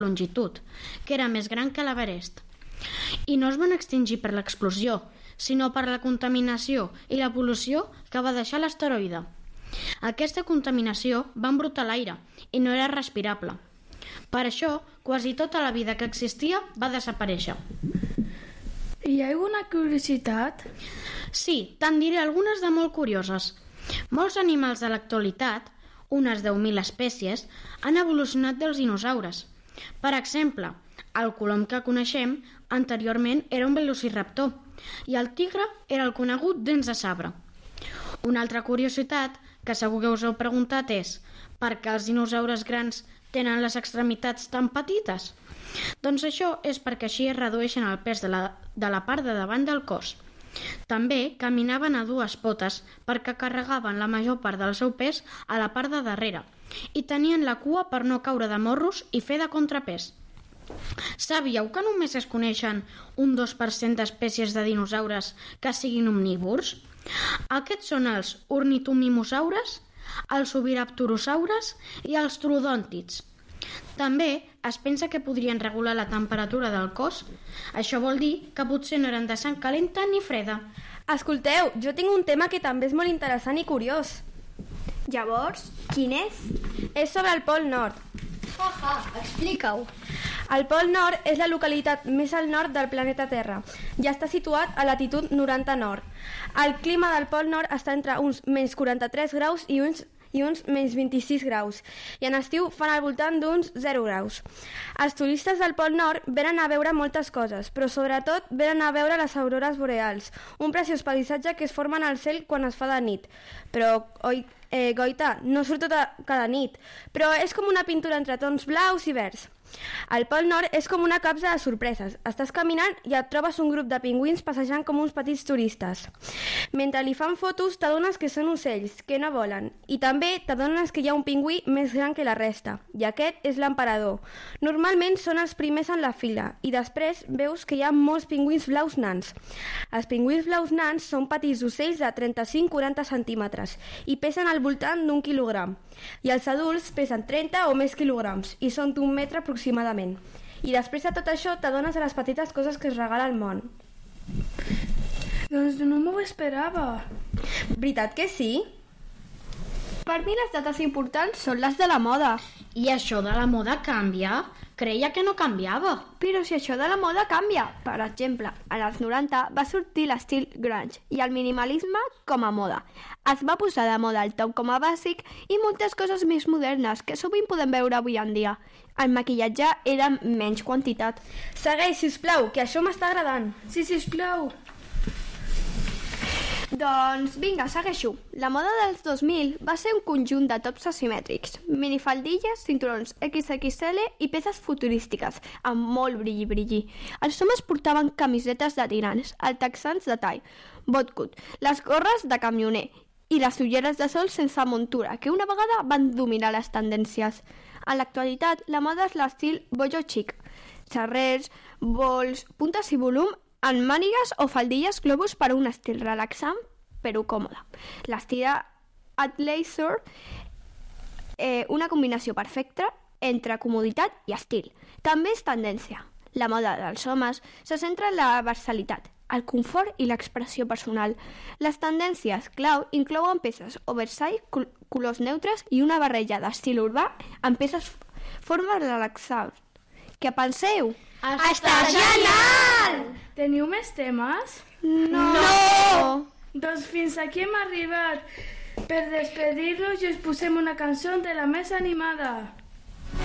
longitud, que era més gran que l'Everest. I no es van extingir per l'explosió, sinó per la contaminació i la pol·lució que va deixar l'asteroide. Aquesta contaminació va embrutar l'aire i no era respirable. Per això, quasi tota la vida que existia va desaparèixer. Hi ha alguna curiositat? Sí, te'n diré algunes de molt curioses. Molts animals de l'actualitat, unes 10.000 espècies, han evolucionat dels dinosaures. Per exemple, el colom que coneixem anteriorment era un velociraptor i el tigre era el conegut dents de sabre. Una altra curiositat que segur que us heu preguntat és per què els dinosaures grans tenen les extremitats tan petites? Doncs això és perquè així es redueixen el pes de la part de davant del cos. També caminaven a dues potes perquè carregaven la major part del seu pes a la part de darrere i tenien la cua per no caure de morros i fer de contrapès. Sabíeu que només es coneixen un 2% d'espècies de dinosaures que siguin omnívors? Aquests són els ornitomimosaures, els oviraptorosaures i els troodòntids. També es pensa que podrien regular la temperatura del cos. Això vol dir que potser no eren de sang calenta ni freda. Escolteu, jo tinc un tema que també és molt interessant i curiós. Llavors, quin és? És sobre el Pol Nord. Explica-ho. El Pol Nord és la localitat més al nord del planeta Terra i està situat a latitud 90 nord. El clima del Pol Nord està entre uns menys 43 graus i uns menys 26 graus, i en estiu fan al voltant d'uns 0 graus. Els turistes del Pol Nord venen a veure moltes coses, però sobretot venen a veure les aurores boreals, un preciós paisatge que es forma en el cel quan es fa de nit. Però, Goita, no surt cada nit, però és com una pintura entre tons blaus i verds. El Pol Nord és com una capsa de sorpreses. Estàs caminant i et trobes un grup de pingüins passejant com uns petits turistes. Mentre li fan fotos t'adones que són ocells, que no volen. I també t'adones que hi ha un pingüí més gran que la resta, i aquest és l'emperador. Normalment són els primers en la fila, i després veus que hi ha molts pingüins blaus nans. Els pingüins blaus nans són petits ocells de 35-40 centímetres i pesen al voltant d'1 quilogram. I els adults pesen 30 o més quilograms i són d'1 metre aproximadament. I després de tot això t'adones de les petites coses que es regala al món. Doncs no m'ho esperava. Veritat que sí? Per mi les dates importants són les de la moda. I això de la moda canvia? Creia que no canviava. Però si això de la moda canvia. Per exemple, en els 90 va sortir l'estil grunge i el minimalisme com a moda. Es va posar de moda el top com a bàsic i moltes coses més modernes que sovint podem veure avui en dia. El maquillatge era menys quantitat. Segueix, sisplau, que això m'està agradant. Sí, sisplau. Doncs vinga, segueixo. La moda dels 2000 va ser un conjunt de tops asimètrics, minifaldilles, cinturons XXL i peces futurístiques, amb molt brilli. Els homes portaven camisetes de tirants, el texans de tall, botcut, les gorres de camioner i les ulleres de sol sense muntura, que una vegada van dominar les tendències. En l'actualitat, la moda és l'estil bojo chic, xarrers, bols, puntes i volum en mànigues o faldilles globus per a un estil relaxant però còmode. L'estil athleisure, una combinació perfecta entre comoditat i estil. També és tendència. La moda dels homes se centra en la versatilitat, el confort i l'expressió personal. Les tendències clau inclouen peces oversize, colors neutres i una barreja d'estil urbà amb peces formes relaxants. Què penseu? Està genial! Teniu més temes? No! Doncs fins aquí hem arribat. Per despedir-nos us posem una cançó de la més animada.